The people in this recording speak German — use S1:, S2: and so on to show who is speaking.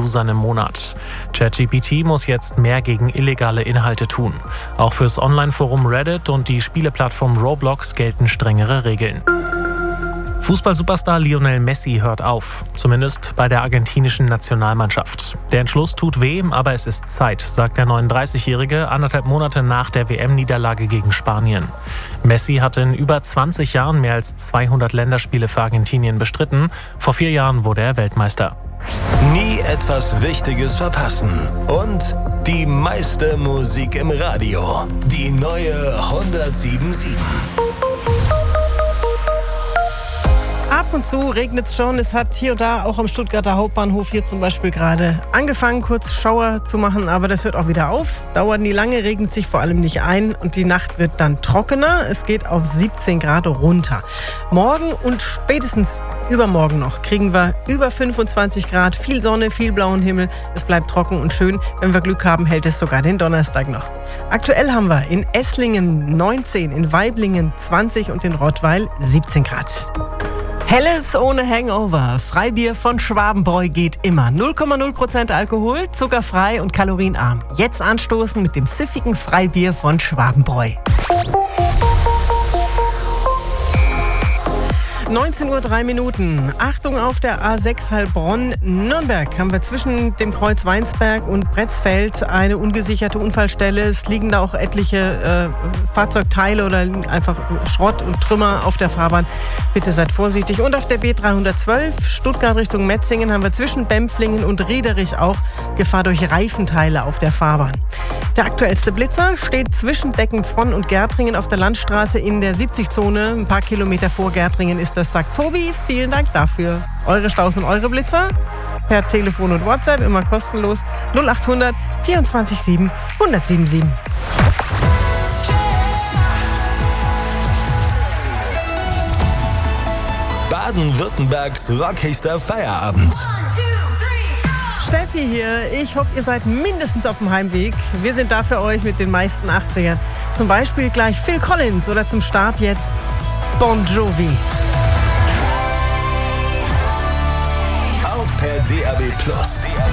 S1: Usern im Monat. ChatGPT muss jetzt mehr gegen illegale Inhalte tun. Auch fürs Online-Forum Reddit und die Spieleplattform Roblox gelten strengere Regeln. Fußball-Superstar Lionel Messi hört auf, zumindest bei der argentinischen Nationalmannschaft. Der Entschluss tut weh, aber es ist Zeit, sagt der 39-Jährige 1,5 Monate nach der WM-Niederlage gegen Spanien. Messi hatte in über 20 Jahren mehr als 200 Länderspiele für Argentinien bestritten. Vor 4 Jahren wurde er Weltmeister.
S2: Nie etwas Wichtiges verpassen. Und die meiste Musik im Radio. Die neue 107.7.
S3: Ab und zu regnet es schon. Es hat hier und da auch am Stuttgarter Hauptbahnhof hier zum Beispiel gerade angefangen, kurz Schauer zu machen. Aber das hört auch wieder auf. Dauert nie lange, regnet sich vor allem nicht ein. Und die Nacht wird dann trockener. Es geht auf 17 Grad runter. Morgen und spätestens übermorgen noch kriegen wir über 25 Grad. Viel Sonne, viel blauen Himmel. Es bleibt trocken und schön. Wenn wir Glück haben, hält es sogar den Donnerstag noch. Aktuell haben wir in Esslingen 19, in Waiblingen 20 und in Rottweil 17 Grad. Helles ohne Hangover. Freibier von Schwabenbräu geht immer. 0,0% Alkohol, zuckerfrei und kalorienarm. Jetzt anstoßen mit dem süffigen Freibier von Schwabenbräu. 19:03 Uhr. Achtung auf der A6 Heilbronn-Nürnberg haben wir zwischen dem Kreuz Weinsberg und Bretzfeld eine ungesicherte Unfallstelle. Es liegen da auch etliche Fahrzeugteile oder einfach Schrott und Trümmer auf der Fahrbahn. Bitte seid vorsichtig. Und auf der B312 Stuttgart Richtung Metzingen haben wir zwischen Bempflingen und Riederich auch Gefahr durch Reifenteile auf der Fahrbahn. Der aktuellste Blitzer steht zwischen Deckenfronn und Gärtringen auf der Landstraße in der 70-Zone. Ein paar Kilometer vor Gärtringen ist das, sagt Tobi. Vielen Dank dafür. Eure Staus und eure Blitzer per Telefon und WhatsApp immer kostenlos 0800 24 7 1077.
S2: Baden-Württembergs rockigster Feierabend.
S3: Steffi hier. Ich hoffe, ihr seid mindestens auf dem Heimweg. Wir sind da für euch mit den meisten 80ern. Zum Beispiel gleich Phil Collins oder zum Start jetzt Bon Jovi.
S2: Auch per DAB+.